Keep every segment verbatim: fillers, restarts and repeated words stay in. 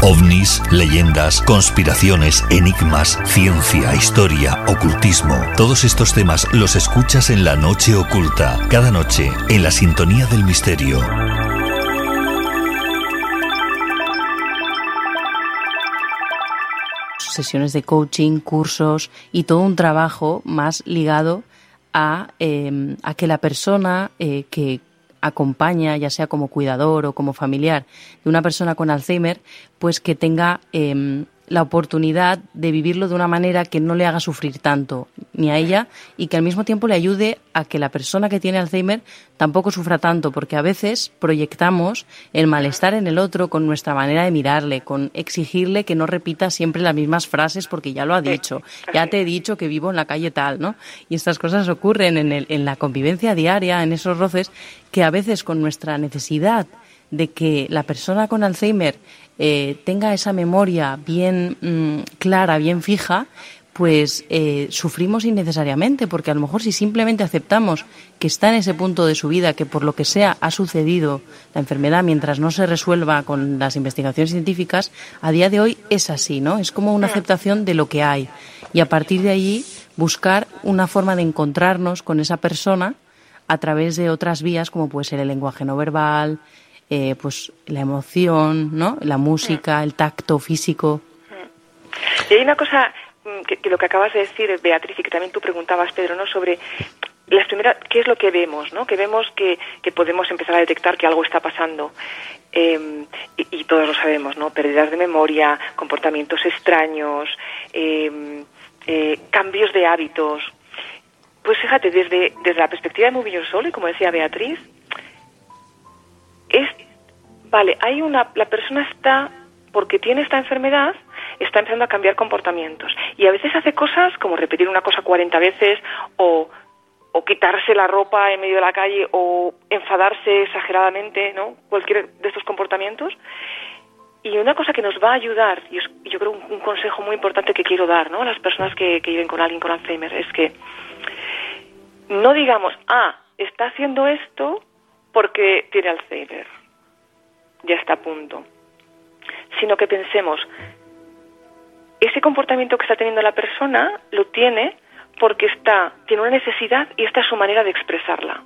Ovnis, leyendas, conspiraciones, enigmas, ciencia, historia, ocultismo. Todos estos temas los escuchas en La Noche Oculta, cada noche, en la sintonía del misterio. Sesiones de coaching, cursos y todo un trabajo más ligado a, eh, a que la persona eh, que acompaña, ya sea como cuidador o como familiar de una persona con Alzheimer, pues que tenga eh, la oportunidad de vivirlo de una manera que no le haga sufrir tanto ni a ella y que al mismo tiempo le ayude a que la persona que tiene Alzheimer tampoco sufra tanto, porque a veces proyectamos el malestar en el otro con nuestra manera de mirarle, con exigirle que no repita siempre las mismas frases porque ya lo ha dicho, ya te he dicho que vivo en la calle tal, ¿no? Y estas cosas ocurren en, el, en la convivencia diaria, en esos roces, que a veces con nuestra necesidad de que la persona con Alzheimer eh, tenga esa memoria bien mmm, clara, bien fija, pues eh, sufrimos innecesariamente, porque a lo mejor si simplemente aceptamos que está en ese punto de su vida, que por lo que sea ha sucedido la enfermedad mientras no se resuelva con las investigaciones científicas, a día de hoy es así, ¿no? Es como una aceptación de lo que hay. Y a partir de allí buscar una forma de encontrarnos con esa persona a través de otras vías, como puede ser el lenguaje no verbal, eh, pues la emoción, ¿no? La música, el tacto físico. Y hay una cosa que, que lo que acabas de decir, Beatriz, y que también tú preguntabas, Pedro, ¿no? Sobre las primeras, qué es lo que vemos, ¿no? Que vemos que, que podemos empezar a detectar que algo está pasando. Eh, y, y todos lo sabemos, ¿no? Pérdidas de memoria, comportamientos extraños, eh, eh, cambios de hábitos. Pues fíjate, desde, desde la perspectiva de Moving Your Soul, y como decía Beatriz, es, vale, hay una, la persona está, porque tiene esta enfermedad, está empezando a cambiar comportamientos. Y a veces hace cosas como repetir una cosa cuarenta veces, o, o quitarse la ropa en medio de la calle, o enfadarse exageradamente, ¿no? Cualquier de estos comportamientos. Y una cosa que nos va a ayudar, y es, yo creo un, un consejo muy importante que quiero dar, ¿no? A las personas que, que viven con alguien con Alzheimer, es que no digamos, ah, está haciendo esto porque tiene Alzheimer, ya está a punto, sino que pensemos, ese comportamiento que está teniendo la persona lo tiene porque está, tiene una necesidad y esta es su manera de expresarla.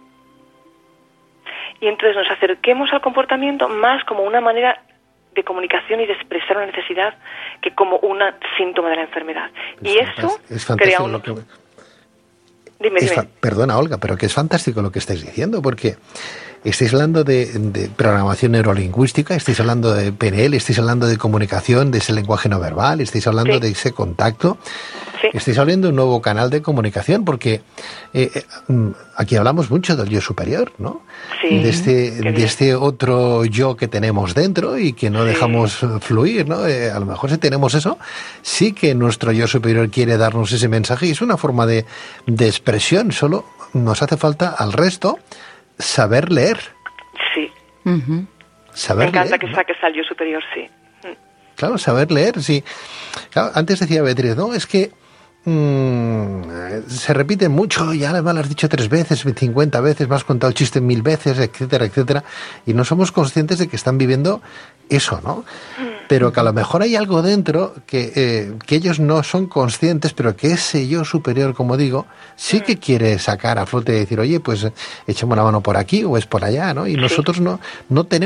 Y entonces nos acerquemos al comportamiento más como una manera de comunicación y de expresar una necesidad que como un síntoma de la enfermedad. Es y eso es fantástico crea un... lo que... Dime, es dime. fa... Perdona, Olga, pero que es fantástico lo que estáis diciendo, porque estáis hablando de, de programación neurolingüística, estáis hablando de P N L, estáis hablando de comunicación, de ese lenguaje no verbal, estáis hablando sí. de ese contacto, sí. estáis hablando de un nuevo canal de comunicación, porque eh, eh, aquí hablamos mucho del yo superior, ¿no? Sí, de este, de este otro yo que tenemos dentro y que no sí. dejamos fluir, ¿no? Eh, a lo mejor si tenemos eso, sí que nuestro yo superior quiere darnos ese mensaje y es una forma de, de expresión, solo nos hace falta al resto saber leer. Sí. Uh-huh. Saber Me encanta leer, que ¿no? saques al yo superior, sí. Claro, saber leer, sí. Claro, antes decía Beatriz, no, es que mmm, se repite mucho, ya además lo has dicho tres veces, cincuenta veces, me has contado el chiste mil veces, etcétera, etcétera, y no somos conscientes de que están viviendo eso, ¿no? Pero que a lo mejor hay algo dentro que, eh, que ellos no son conscientes, pero que ese yo superior, como digo, sí que quiere sacar a flote y decir, oye, pues echemos la mano por aquí o es por allá, ¿no? Y nosotros no, no tenemos